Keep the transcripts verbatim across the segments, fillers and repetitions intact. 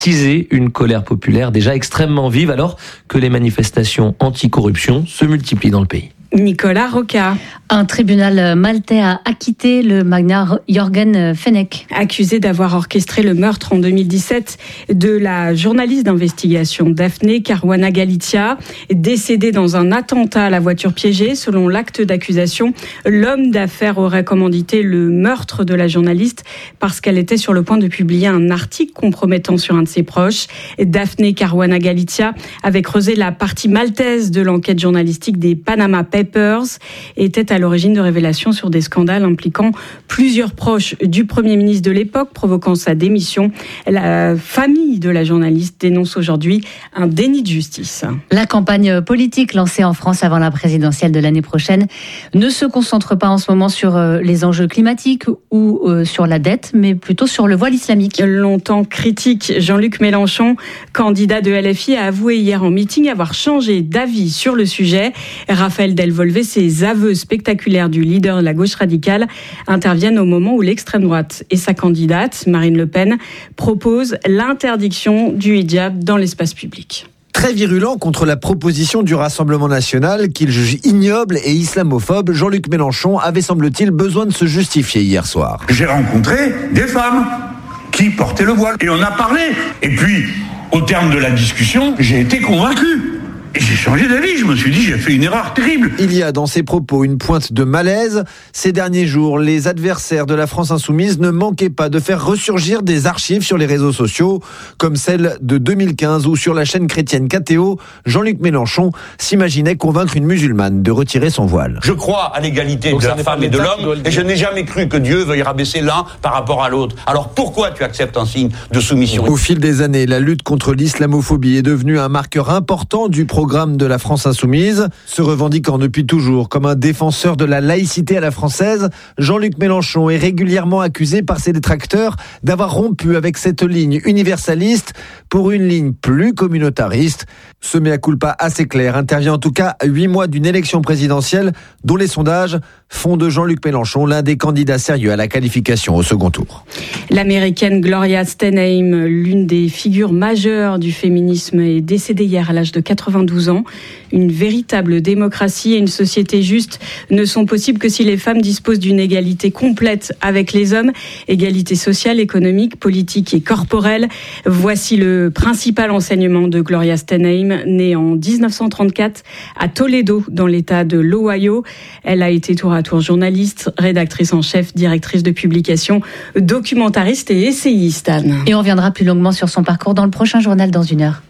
teaser une colère populaire déjà extrêmement vive alors que les manifestations anti-corruption se multiplient dans le pays. Nicolas Rocca. Un tribunal maltais a acquitté le magnat Jørgen Fenech. Accusé d'avoir orchestré le meurtre en deux mille dix-sept de la journaliste d'investigation Daphne Caruana Galizia, décédée dans un attentat à la voiture piégée. Selon l'acte d'accusation, l'homme d'affaires aurait commandité le meurtre de la journaliste parce qu'elle était sur le point de publier un article compromettant sur un de ses proches. Daphne Caruana Galizia avait creusé la partie maltaise de l'enquête journalistique des Panama Papers, était à l'origine de révélations sur des scandales impliquant plusieurs proches du Premier ministre de l'époque, provoquant sa démission. La famille de la journaliste dénonce aujourd'hui un déni de justice. La campagne politique lancée en France avant la présidentielle de l'année prochaine ne se concentre pas en ce moment sur les enjeux climatiques ou sur la dette, mais plutôt sur le voile islamique. Longtemps critique, Jean-Luc Mélenchon, candidat de L F I, a avoué hier en meeting avoir changé d'avis sur le sujet. Raphaël Delvolvé, ces aveux spectaculaires du leader de la gauche radicale interviennent au moment où l'extrême droite et sa candidate, Marine Le Pen, proposent l'interdiction du hijab dans l'espace public. Très virulent contre la proposition du Rassemblement national qu'il juge ignoble et islamophobe, Jean-Luc Mélenchon avait, semble-t-il, besoin de se justifier hier soir. J'ai rencontré des femmes qui portaient le voile et on a parlé. Et puis, au terme de la discussion, j'ai été convaincu. Et j'ai changé d'avis, je me suis dit, j'ai fait une erreur terrible. Il y a dans ses propos une pointe de malaise. Ces derniers jours, les adversaires de la France insoumise ne manquaient pas de faire ressurgir des archives sur les réseaux sociaux, comme celle de deux mille quinze où sur la chaîne chrétienne K T O, Jean-Luc Mélenchon s'imaginait convaincre une musulmane de retirer son voile. Je crois à l'égalité Donc de la femme et de l'homme, et je n'ai jamais cru que Dieu veuille rabaisser l'un par rapport à l'autre. Alors pourquoi tu acceptes un signe de soumission ? Au fil des années, la lutte contre l'islamophobie est devenue un marqueur important du programme programme de la France insoumise. Se revendiquant depuis toujours comme un défenseur de la laïcité à la française, Jean-Luc Mélenchon est régulièrement accusé par ses détracteurs d'avoir rompu avec cette ligne universaliste pour une ligne plus communautariste. Ce mea culpa assez clair intervient en tout cas à huit mois d'une élection présidentielle dont les sondages font de Jean-Luc Mélenchon l'un des candidats sérieux à la qualification au second tour. L'américaine Gloria Steinem, l'une des figures majeures du féminisme, est décédée hier à l'âge de quatre-vingt-douze ans. Une véritable démocratie et une société juste ne sont possibles que si les femmes disposent d'une égalité complète avec les hommes, égalité sociale, économique, politique et corporelle. Voici le principal enseignement de Gloria Steinem, née en dix-neuf cent trente-quatre à Toledo, dans l'État de l'Ohio. Elle a été tour à tour journaliste, rédactrice en chef, directrice de publication, documentariste et essayiste, Anne. Et on reviendra plus longuement sur son parcours dans le prochain journal dans une heure.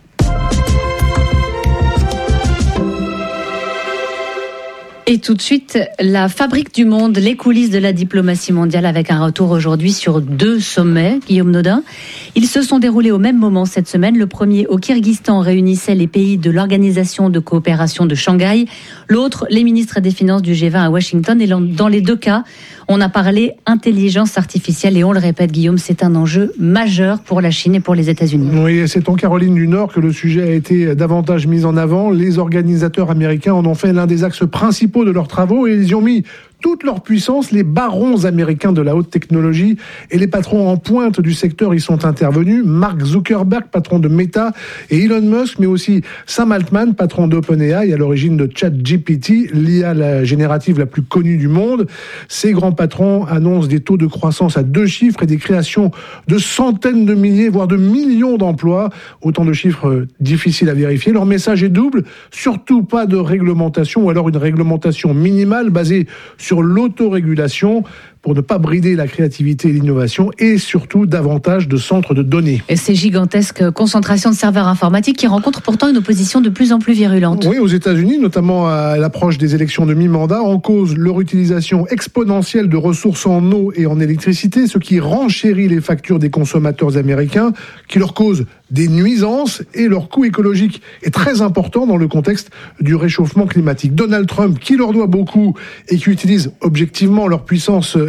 Et tout de suite, la fabrique du monde, les coulisses de la diplomatie mondiale avec un retour aujourd'hui sur deux sommets, Guillaume Nodin. Ils se sont déroulés au même moment cette semaine. Le premier au Kyrgyzstan réunissait les pays de l'Organisation de coopération de Shanghai. L'autre, les ministres des Finances du G vingt à Washington. Et dans les deux cas, on a parlé intelligence artificielle. Et on le répète, Guillaume, c'est un enjeu majeur pour la Chine et pour les États-Unis. Oui, c'est en Caroline du Nord que le sujet a été davantage mis en avant. Les organisateurs américains en ont fait l'un des axes principaux de leurs travaux et ils y ont mis toute leur puissance. Les barons américains de la haute technologie et les patrons en pointe du secteur y sont intervenus. Mark Zuckerberg, patron de Meta, et Elon Musk, mais aussi Sam Altman, patron d'OpenAI, à l'origine de ChatGPT, l'I A la générative la plus connue du monde. Ces grands patrons annoncent des taux de croissance à deux chiffres et des créations de centaines de milliers, voire de millions d'emplois. Autant de chiffres difficiles à vérifier. Leur message est double. Surtout pas de réglementation, ou alors une réglementation minimale basée sur sur l'autorégulation pour ne pas brider la créativité et l'innovation et surtout davantage de centres de données. Et ces gigantesques concentrations de serveurs informatiques qui rencontrent pourtant une opposition de plus en plus virulente. Oui, aux États-Unis, notamment à l'approche des élections de mi-mandat, en cause leur utilisation exponentielle de ressources en eau et en électricité, ce qui renchérit les factures des consommateurs américains, qui leur cause des nuisances et leur coût écologique est très important dans le contexte du réchauffement climatique. Donald Trump, qui leur doit beaucoup et qui utilise objectivement leur puissance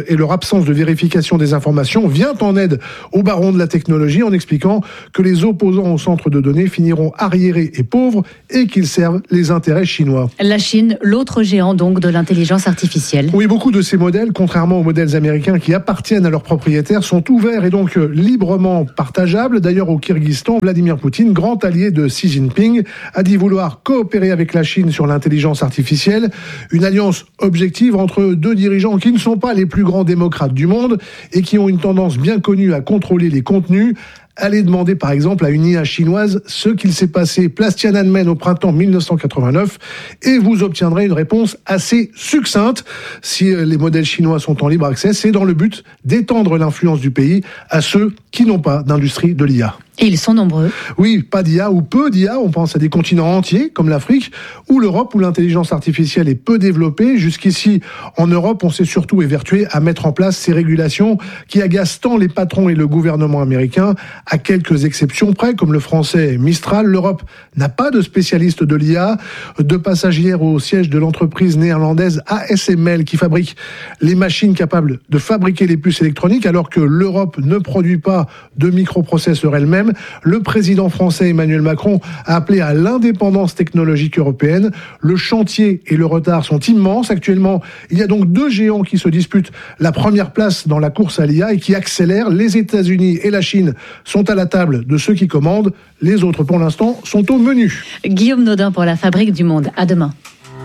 et leur absence de vérification des informations vient en aide aux barons de la technologie en expliquant que les opposants au centre de données finiront arriérés et pauvres et qu'ils servent les intérêts chinois. La Chine, l'autre géant donc de l'intelligence artificielle. Oui, beaucoup de ces modèles, contrairement aux modèles américains qui appartiennent à leurs propriétaires, sont ouverts et donc librement partageables. D'ailleurs, au Kyrgyzstan, Vladimir Poutine, grand allié de Xi Jinping, a dit vouloir coopérer avec la Chine sur l'intelligence artificielle. Une alliance objective entre deux dirigeants qui ne sont pas les plus grands démocrates du monde et qui ont une tendance bien connue à contrôler les contenus. Allez demander par exemple à une I A chinoise ce qu'il s'est passé place Tiananmen au printemps dix-neuf cent quatre-vingt-neuf et vous obtiendrez une réponse assez succincte. Si les modèles chinois sont en libre accès, c'est dans le but d'étendre l'influence du pays à ceux qui n'ont pas d'industrie de l'I A. Et ils sont nombreux. Oui, pas d'I A ou peu d'I A. On pense à des continents entiers comme l'Afrique ou l'Europe où l'intelligence artificielle est peu développée. Jusqu'ici, en Europe, on s'est surtout évertué à mettre en place ces régulations qui agacent tant les patrons et le gouvernement américain. À quelques exceptions près, comme le français Mistral, l'Europe n'a pas de spécialiste de l'I A. De passage hier au siège de l'entreprise néerlandaise A S M L qui fabrique les machines capables de fabriquer les puces électroniques alors que l'Europe ne produit pas de microprocesseurs elle-même. Le président français Emmanuel Macron a appelé à l'indépendance technologique européenne. Le chantier et le retard sont immenses. Actuellement, il y a donc deux géants qui se disputent la première place dans la course à l'I A et qui accélèrent. Les États-Unis et la Chine sont à la table de ceux qui commandent. Les autres, pour l'instant, sont au menu. Guillaume Nodin pour la Fabrique du Monde. À demain.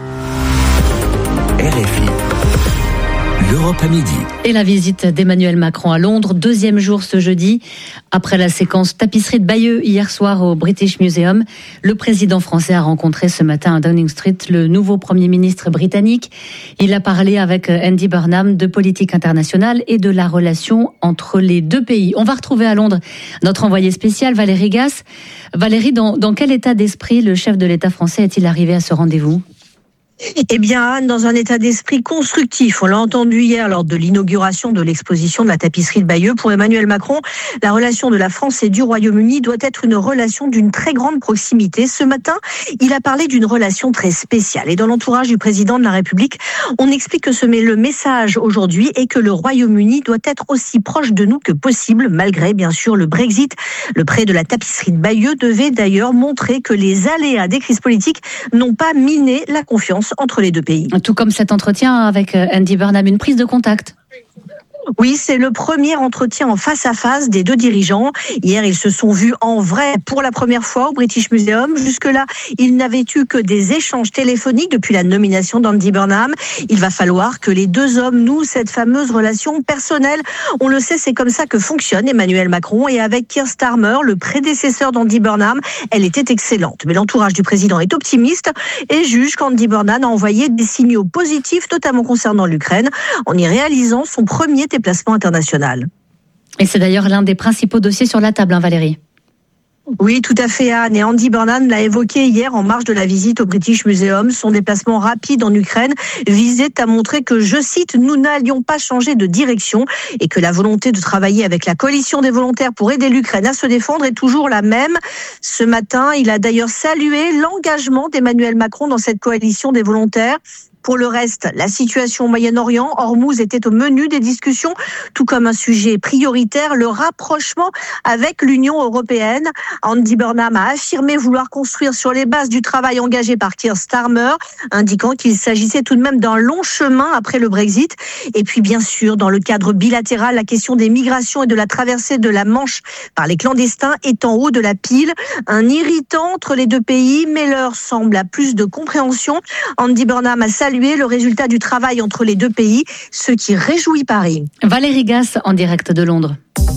R F I. L'Europe à midi. Et la visite d'Emmanuel Macron à Londres, deuxième jour ce jeudi. Après la séquence tapisserie de Bayeux hier soir au British Museum, le président français a rencontré ce matin à Downing Street le nouveau Premier ministre britannique. Il a parlé avec Andy Burnham de politique internationale et de la relation entre les deux pays. On va retrouver à Londres notre envoyé spécial Valérie Gasse. Valérie, dans, dans quel état d'esprit le chef de l'État français est-il arrivé à ce rendez-vous ? Eh bien, Anne, dans un état d'esprit constructif. On l'a entendu hier lors de l'inauguration de l'exposition de la tapisserie de Bayeux. Pour Emmanuel Macron, la relation de la France et du Royaume-Uni doit être une relation d'une très grande proximité. Ce matin, il a parlé d'une relation très spéciale. Et dans l'entourage du président de la République, on explique que ce met le message aujourd'hui est que le Royaume-Uni doit être aussi proche de nous que possible, malgré bien sûr le Brexit. Le prêt de la tapisserie de Bayeux devait d'ailleurs montrer que les aléas des crises politiques n'ont pas miné la confiance entre les deux pays. Tout comme cet entretien avec Andy Burnham, une prise de contact. Oui, c'est le premier entretien en face à face des deux dirigeants. Hier, ils se sont vus en vrai pour la première fois au British Museum. Jusque-là, ils n'avaient eu que des échanges téléphoniques depuis la nomination d'Andy Burnham. Il va falloir que les deux hommes nouent cette fameuse relation personnelle. On le sait, c'est comme ça que fonctionne Emmanuel Macron. Et avec Keir Starmer, le prédécesseur d'Andy Burnham, elle était excellente. Mais l'entourage du président est optimiste et juge qu'Andy Burnham a envoyé des signaux positifs, notamment concernant l'Ukraine, en y réalisant son premier déplacement international. Et c'est d'ailleurs l'un des principaux dossiers sur la table, hein, Valérie. Oui, tout à fait, Anne. Et Andy Burnham l'a évoqué hier en marge de la visite au British Museum. Son déplacement rapide en Ukraine visait à montrer que, je cite, nous n'allions pas changer de direction et que la volonté de travailler avec la coalition des volontaires pour aider l'Ukraine à se défendre est toujours la même. Ce matin, il a d'ailleurs salué l'engagement d'Emmanuel Macron dans cette coalition des volontaires. Pour le reste, la situation au Moyen-Orient, Hormuz était au menu des discussions, tout comme un sujet prioritaire, le rapprochement avec l'Union européenne. Andy Burnham a affirmé vouloir construire sur les bases du travail engagé par Keir Starmer, indiquant qu'il s'agissait tout de même d'un long chemin après le Brexit. Et puis bien sûr, dans le cadre bilatéral, la question des migrations et de la traversée de la Manche par les clandestins est en haut de la pile. Un irritant entre les deux pays, mais l'heure semble à plus de compréhension. Andy Burnham a salué le résultat du travail entre les deux pays, ce qui réjouit Paris. Valérie Gasse en direct de Londres.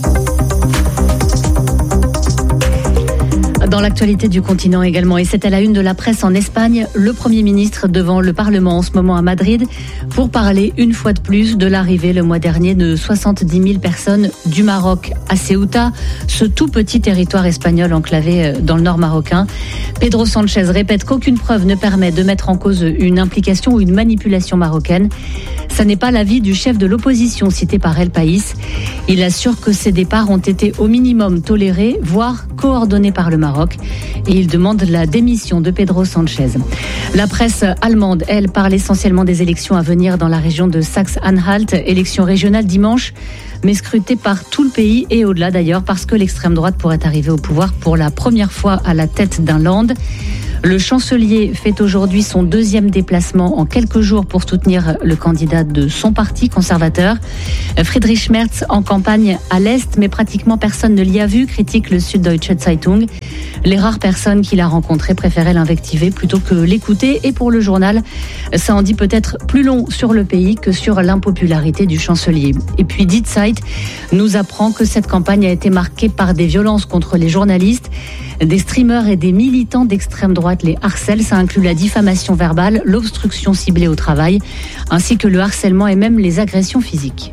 Dans l'actualité du continent également, et c'est à la une de la presse en Espagne, le Premier ministre devant le Parlement en ce moment à Madrid pour parler une fois de plus de l'arrivée le mois dernier de soixante-dix mille personnes du Maroc à Ceuta, ce tout petit territoire espagnol enclavé dans le nord marocain. Pedro Sanchez répète qu'aucune preuve ne permet de mettre en cause une implication ou une manipulation marocaine. Ça n'est pas l'avis du chef de l'opposition cité par El País. Il assure que ces départs ont été au minimum tolérés, voire coordonnés par le Maroc. Maroc et il demande la démission de Pedro Sanchez. La presse allemande, elle, parle essentiellement des élections à venir dans la région de Saxe-Anhalt, élections régionales dimanche, mais scrutées par tout le pays et au-delà d'ailleurs, parce que l'extrême droite pourrait arriver au pouvoir pour la première fois à la tête d'un land. Le chancelier fait aujourd'hui son deuxième déplacement en quelques jours pour soutenir le candidat de son parti conservateur. Friedrich Merz en campagne à l'Est, mais pratiquement personne ne l'y a vu, critique le Süddeutsche Zeitung. Les rares personnes qu'il a rencontrées préféraient l'invectiver plutôt que l'écouter. Et pour le journal, ça en dit peut-être plus long sur le pays que sur l'impopularité du chancelier. Et puis Die Zeit nous apprend que cette campagne a été marquée par des violences contre les journalistes. Des streamers et des militants d'extrême droite les harcèlent. Ça inclut la diffamation verbale, l'obstruction ciblée au travail, ainsi que le harcèlement et même les agressions physiques.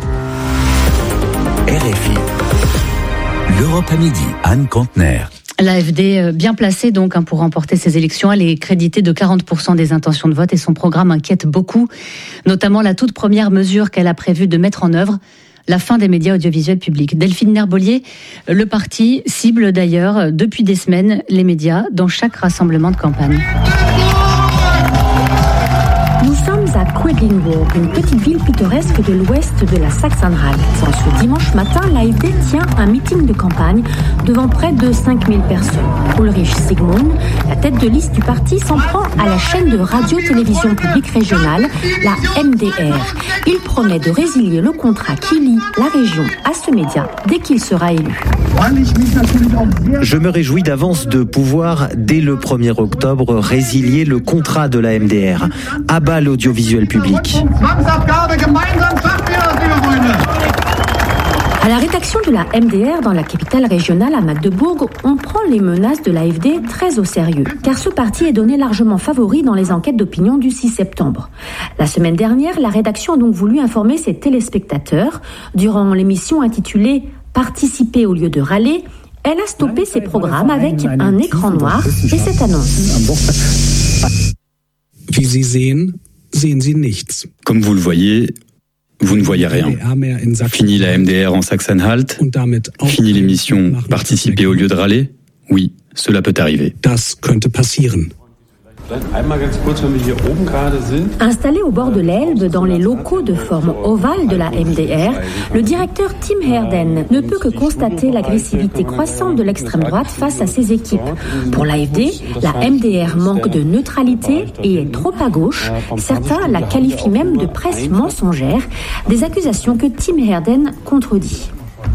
R F I. L'Europe à midi, Anne Contener. L'A F D, bien placée donc pour remporter ces élections, elle est créditée de quarante pour cent des intentions de vote et son programme inquiète beaucoup, notamment la toute première mesure qu'elle a prévu de mettre en œuvre, la fin des médias audiovisuels publics. Delphine Nerbolier, le parti cible d'ailleurs depuis des semaines les médias dans chaque rassemblement de campagne. Nous sommes à Quedlinburg, une petite ville pittoresque de l'ouest de la Saxe-Anhalt. Ce dimanche matin, l'A F D tient un meeting de campagne devant près de cinq mille personnes. Ulrich Sigmund, la tête de liste du parti, s'en prend à la chaîne de radio-télévision publique régionale, la M D R. Il promet de résilier le contrat qui lie la région à ce média dès qu'il sera élu. Je me réjouis d'avance de pouvoir, dès le premier octobre, résilier le contrat de la M D R. À bas l'audiovisuel public. À la rédaction de la M D R dans la capitale régionale à Magdebourg, on prend les menaces de l'A F D très au sérieux, car ce parti est donné largement favori dans les enquêtes d'opinion du six septembre. La semaine dernière, la rédaction a donc voulu informer ses téléspectateurs. Durant l'émission intitulée « Participer au lieu de râler », elle a stoppé ses programmes avec un écran noir et cette annonce. Comme vous le voyez, vous ne voyez rien. Fini la M D R en Saxe-Anhalt. Fini l'émission « Participer au lieu de râler ». Oui, cela peut arriver. Installé au bord de l'Elbe, dans les locaux de forme ovale de la M D R, le directeur Tim Herden ne peut que constater l'agressivité croissante de l'extrême droite face à ses équipes. Pour l'A F D, la M D R manque de neutralité et est trop à gauche. Certains la qualifient même de presse mensongère, des accusations que Tim Herden contredit.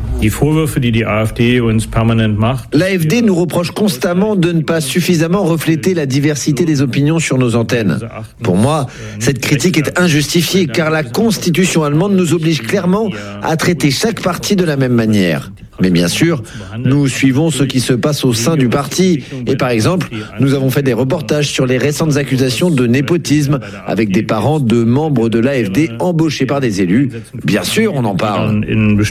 L'A F D nous reproche constamment de ne pas suffisamment refléter la diversité des opinions sur nos antennes. Pour moi, cette critique est injustifiée car la Constitution allemande nous oblige clairement à traiter chaque parti de la même manière. Mais bien sûr, nous suivons ce qui se passe au sein du parti. Et par exemple, nous avons fait des reportages sur les récentes accusations de népotisme avec des parents de membres de l'A F D embauchés par des élus. Bien sûr, on en parle.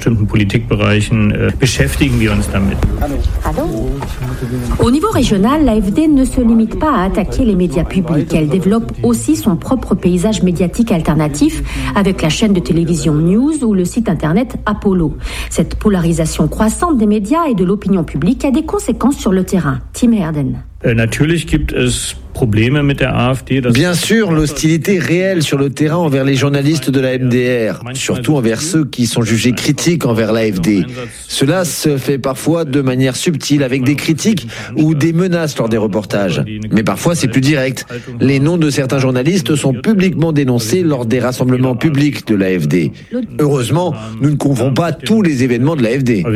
Au niveau régional, l'A F D ne se limite pas à attaquer les médias publics. Elle développe aussi son propre paysage médiatique alternatif avec la chaîne de télévision News ou le site internet Apollo. Cette polarisation croissante des médias et de l'opinion publique a des conséquences sur le terrain. Tim Herden. Bien sûr, l'hostilité réelle sur le terrain envers les journalistes de la M D R, surtout envers ceux qui sont jugés critiques envers l'A F D. Cela se fait parfois de manière subtile avec des critiques ou des menaces lors des reportages. Mais parfois c'est plus direct. Les noms de certains journalistes sont publiquement dénoncés lors des rassemblements publics de l'A F D. Heureusement, nous ne couvrons pas tous les événements de l'A F D.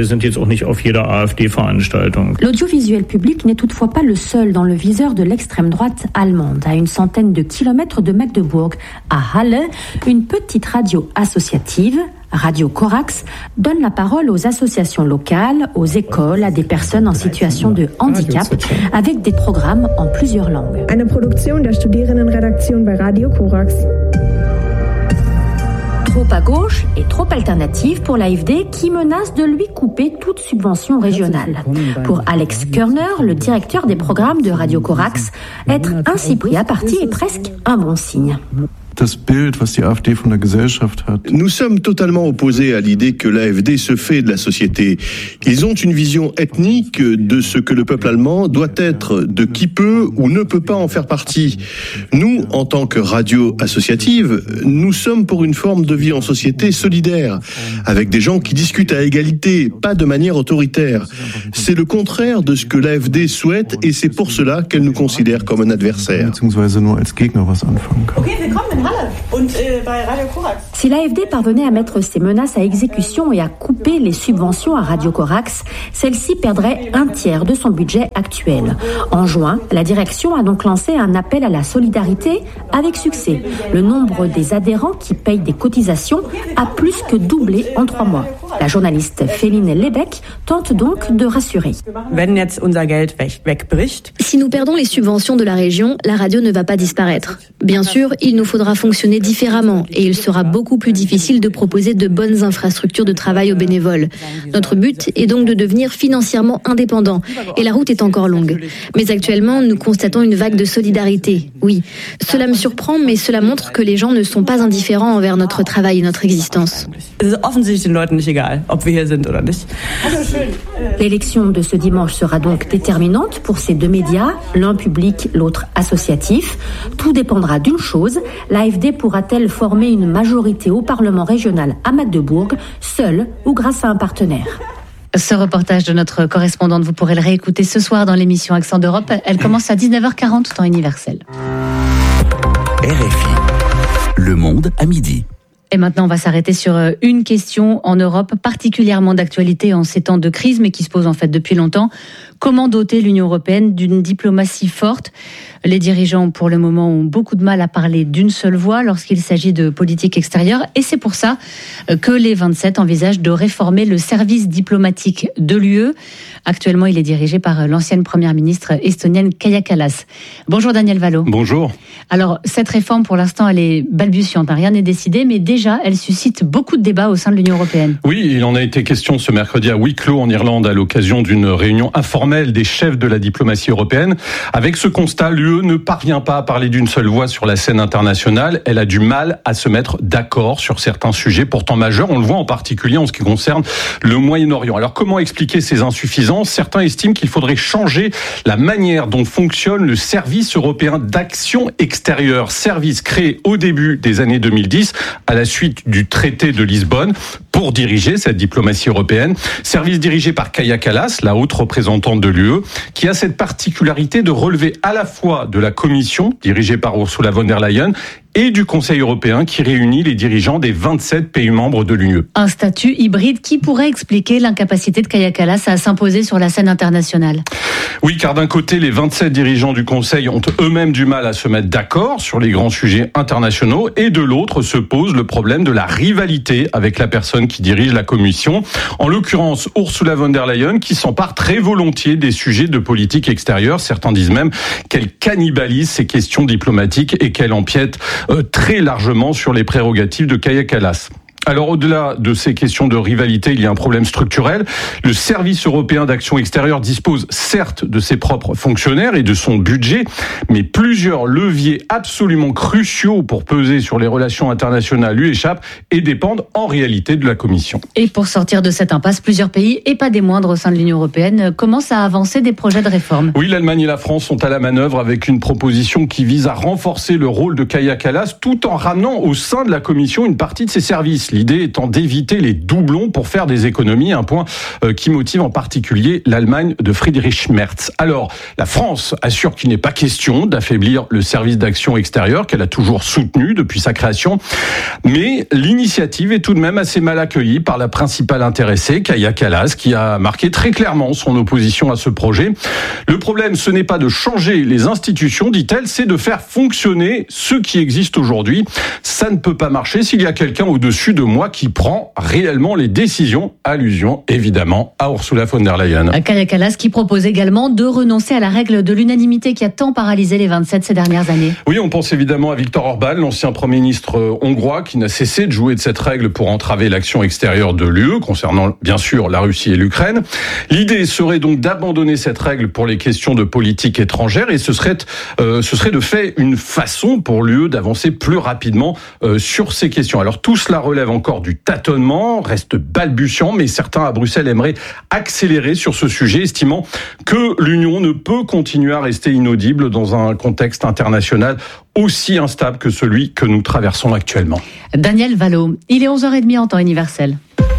L'audiovisuel public n'est toutefois pas le seul dans le viseur de l'extrême droite allemande. À une centaine de kilomètres de Magdebourg, à Halle, une petite radio associative, Radio Corax, donne la parole aux associations locales, aux écoles, à des personnes en situation de handicap, avec des programmes en plusieurs langues. Eine Produktion der Studierendenredaktion bei Radio Corax. Trop à gauche et trop alternative pour l'A F D qui menace de lui couper toute subvention régionale. Pour Alex Körner, le directeur des programmes de Radio Corax, être ainsi pris à partie est presque un bon signe. Nous sommes totalement opposés à l'idée que l'A F D se fait de la société. Ils ont une vision ethnique de ce que le peuple allemand doit être, de qui peut ou ne peut pas en faire partie. Nous, en tant que radio associative, nous sommes pour une forme de vie en société solidaire, avec des gens qui discutent à égalité, pas de manière autoritaire. C'est le contraire de ce que l'A F D souhaite et c'est pour cela qu'elle nous considère comme un adversaire. Si l'A F D parvenait à mettre ses menaces à exécution et à couper les subventions à Radio Corax, celle-ci perdrait un tiers de son budget actuel. En juin, la direction a donc lancé un appel à la solidarité avec succès. Le nombre des adhérents qui payent des cotisations a plus que doublé en trois mois. La journaliste Féline Lebec tente donc de rassurer. Si nous perdons les subventions de la région, la radio ne va pas disparaître. Bien sûr, il nous faudra fonctionner différemment et il sera beaucoup plus difficile de proposer de bonnes infrastructures de travail aux bénévoles. Notre but est donc de devenir financièrement indépendant et la route est encore longue. Mais actuellement, nous constatons une vague de solidarité. Oui, cela me surprend, mais cela montre que les gens ne sont pas indifférents envers notre travail et notre existence. L'élection de ce dimanche sera donc déterminante pour ces deux médias, l'un public, l'autre associatif. Tout dépendra d'une chose, l'A F D pourra-t-elle former une majorité au Parlement régional à Magdebourg, seule ou grâce à un partenaire? Ce reportage de notre correspondante, vous pourrez le réécouter ce soir dans l'émission Accent d'Europe. Elle commence à dix-neuf heures quarante, temps universel. R F I, Le Monde à midi. Et maintenant, on va s'arrêter sur une question en Europe, particulièrement d'actualité en ces temps de crise, mais qui se pose en fait depuis longtemps. Comment doter l'Union européenne d'une diplomatie forte ? Les dirigeants, pour le moment, ont beaucoup de mal à parler d'une seule voix lorsqu'il s'agit de politique extérieure. Et c'est pour ça que les vingt-sept envisagent de réformer le service diplomatique de l'U E. Actuellement, il est dirigé par l'ancienne première ministre estonienne Kaja Kallas. Bonjour Daniel Valo. Bonjour. Alors, cette réforme, pour l'instant, elle est balbutiante. Rien n'est décidé, mais déjà, elle suscite beaucoup de débats au sein de l'Union européenne. Oui, il en a été question ce mercredi à huis clos en Irlande à l'occasion d'une réunion informelle des chefs de la diplomatie européenne. Avec ce constat, l'U E ne parvient pas à parler d'une seule voix sur la scène internationale. Elle a du mal à se mettre d'accord sur certains sujets pourtant majeurs. On le voit en particulier en ce qui concerne le Moyen-Orient. Alors comment expliquer ces insuffisances ? Certains estiment qu'il faudrait changer la manière dont fonctionne le service européen d'action extérieure. Service créé au début des années deux mille dix à la suite du traité de Lisbonne pour diriger cette diplomatie européenne. Service dirigé par Kaja Kallas, la haute représentante de l'U E, qui a cette particularité de relever à la fois de la Commission, dirigée par Ursula von der Leyen, et du Conseil européen qui réunit les dirigeants des vingt-sept pays membres de l'Union. Un statut hybride qui pourrait expliquer l'incapacité de Kaja Kallas à s'imposer sur la scène internationale. Oui, car d'un côté, les vingt-sept dirigeants du Conseil ont eux-mêmes du mal à se mettre d'accord sur les grands sujets internationaux, et de l'autre se pose le problème de la rivalité avec la personne qui dirige la Commission. En l'occurrence, Ursula von der Leyen, qui s'empare très volontiers des sujets de politique extérieure. Certains disent même qu'elle cannibalise ces questions diplomatiques et qu'elle empiète Euh, très largement sur les prérogatives de Kaja Kallas. Alors, au-delà de ces questions de rivalité, il y a un problème structurel. Le service européen d'action extérieure dispose certes de ses propres fonctionnaires et de son budget, mais plusieurs leviers absolument cruciaux pour peser sur les relations internationales lui échappent et dépendent en réalité de la Commission. Et pour sortir de cette impasse, plusieurs pays, et pas des moindres au sein de l'Union européenne, commencent à avancer des projets de réforme. Oui, l'Allemagne et la France sont à la manœuvre avec une proposition qui vise à renforcer le rôle de Kaja Kallas tout en ramenant au sein de la Commission une partie de ses services. L'idée étant d'éviter les doublons pour faire des économies, un point qui motive en particulier l'Allemagne de Friedrich Merz. Alors, la France assure qu'il n'est pas question d'affaiblir le service d'action extérieure qu'elle a toujours soutenu depuis sa création, mais l'initiative est tout de même assez mal accueillie par la principale intéressée, Kaja Kallas, qui a marqué très clairement son opposition à ce projet. Le problème, ce n'est pas de changer les institutions, dit-elle, c'est de faire fonctionner ce qui existe aujourd'hui. Ça ne peut pas marcher s'il y a quelqu'un au-dessus de moi qui prend réellement les décisions. Allusion évidemment à Ursula von der Leyen. Kaja Kallas qui propose également de renoncer à la règle de l'unanimité qui a tant paralysé les vingt-sept ces dernières années. Oui, on pense évidemment à Viktor Orban, l'ancien Premier ministre hongrois qui n'a cessé de jouer de cette règle pour entraver l'action extérieure de l'U E, concernant bien sûr la Russie et l'Ukraine. L'idée serait donc d'abandonner cette règle pour les questions de politique étrangère et ce serait, euh, ce serait de fait une façon pour l'U E d'avancer plus rapidement euh, sur ces questions. Alors tout cela relève encore du tâtonnement, reste balbutiant, mais certains à Bruxelles aimeraient accélérer sur ce sujet, estimant que l'Union ne peut continuer à rester inaudible dans un contexte international aussi instable que celui que nous traversons actuellement. Daniel Vallot, il est onze heures trente en temps universel.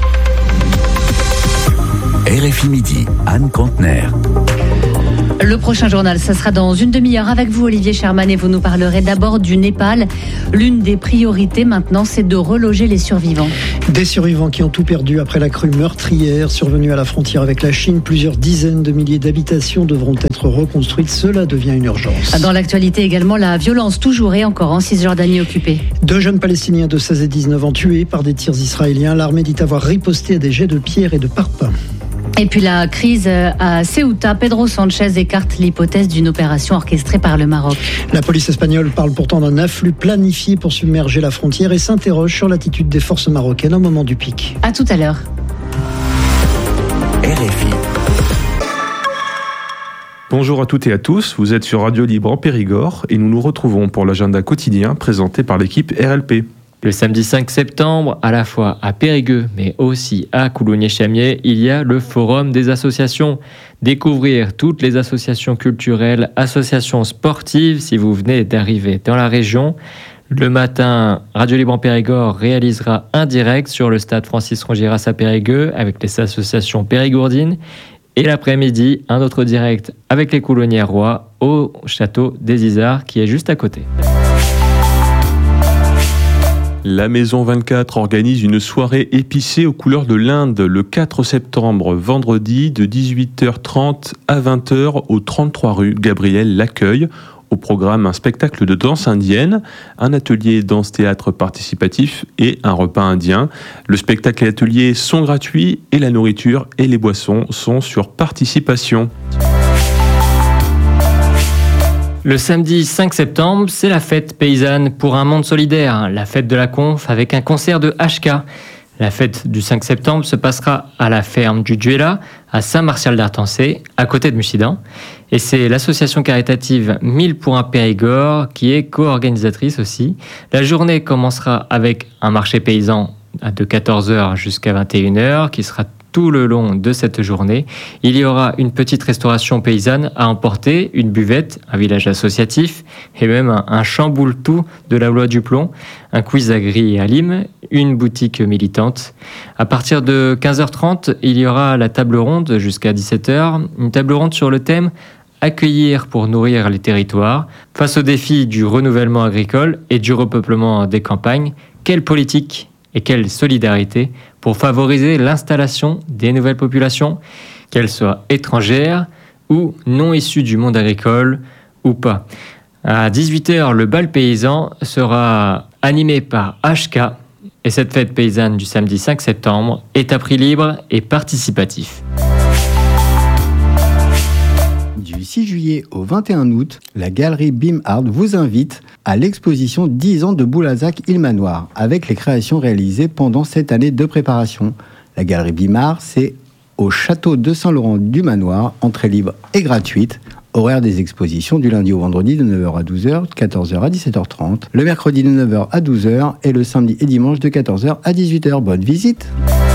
R F I Midi, Anne Contener. Le prochain journal, ça sera dans une demi-heure avec vous, Olivier Sherman, et vous nous parlerez d'abord du Népal. L'une des priorités maintenant, c'est de reloger les survivants. Des survivants qui ont tout perdu après la crue meurtrière survenue à la frontière avec la Chine. Plusieurs dizaines de milliers d'habitations devront être reconstruites. Cela devient une urgence. Dans l'actualité également, la violence toujours et encore en Cisjordanie occupée. Deux jeunes Palestiniens de seize et dix-neuf ans tués par des tirs israéliens. L'armée dit avoir riposté à des jets de pierre et de parpaings. Et puis la crise à Ceuta, Pedro Sanchez écarte l'hypothèse d'une opération orchestrée par le Maroc. La police espagnole parle pourtant d'un afflux planifié pour submerger la frontière et s'interroge sur l'attitude des forces marocaines au moment du pic. À tout à l'heure. R F I. Bonjour à toutes et à tous, vous êtes sur Radio Libre en Périgord et nous nous retrouvons pour l'agenda quotidien présenté par l'équipe R L P. Le samedi cinq septembre, à la fois à Périgueux, mais aussi à Coulommiers-Chamiers, il y a le Forum des associations. Découvrir toutes les associations culturelles, associations sportives, si vous venez d'arriver dans la région. Le matin, Radio Libre en Périgord réalisera un direct sur le stade Francis Rongiras à Périgueux avec les associations périgourdines. Et l'après-midi, un autre direct avec les Coulonnières-Rois au château des Isards qui est juste à côté. La Maison vingt-quatre organise une soirée épicée aux couleurs de l'Inde le quatre septembre, vendredi de dix-huit heures trente à vingt heures au trente-trois rue Gabriel Laccueil. Au programme, un spectacle de danse indienne, un atelier danse-théâtre participatif et un repas indien. Le spectacle et l'atelier sont gratuits et la nourriture et les boissons sont sur participation. Le samedi cinq septembre, c'est la fête paysanne pour un monde solidaire, la fête de la conf avec un concert de H K. La fête du cinq septembre se passera à la ferme du Duella, à Saint-Martial-d'Artancé, à côté de Mussidan. Et c'est l'association caritative mille pour un Périgord qui est co-organisatrice aussi. La journée commencera avec un marché paysan de quatorze heures jusqu'à vingt et une heures qui sera tout le long de cette journée. Il y aura une petite restauration paysanne à emporter, une buvette, un village associatif et même un, un chamboule-tout de la loi du plomb, un quiz agri à Limes, une boutique militante. À partir de quinze heures trente, il y aura la table ronde jusqu'à dix-sept heures, une table ronde sur le thème accueillir pour nourrir les territoires. Face aux défis du renouvellement agricole et du repeuplement des campagnes, quelle politique et quelle solidarité pour favoriser l'installation des nouvelles populations, qu'elles soient étrangères ou non issues du monde agricole ou pas. À dix-huit heures, le bal paysan sera animé par H K et cette fête paysanne du samedi cinq septembre est à prix libre et participatif. Du six juillet au vingt et un août, la galerie Bim Art vous invite à l'exposition dix ans de Boulazac-Ilmanoir, avec les créations réalisées pendant cette année de préparation. La galerie Bim Art, c'est au château de Saint-Laurent du Manoir, entrée libre et gratuite. Horaire des expositions du lundi au vendredi de neuf heures à douze heures, de quatorze heures à dix-sept heures trente, le mercredi de neuf heures à douze heures et le samedi et dimanche de quatorze heures à dix-huit heures. Bonne visite!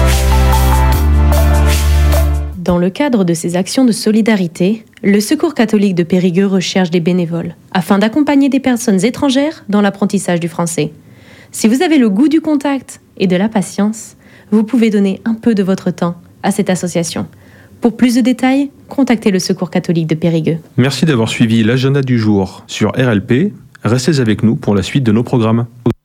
Dans le cadre de ces actions de solidarité, le Secours catholique de Périgueux recherche des bénévoles afin d'accompagner des personnes étrangères dans l'apprentissage du français. Si vous avez le goût du contact et de la patience, vous pouvez donner un peu de votre temps à cette association. Pour plus de détails, contactez le Secours catholique de Périgueux. Merci d'avoir suivi l'agenda du jour sur R L P. Restez avec nous pour la suite de nos programmes.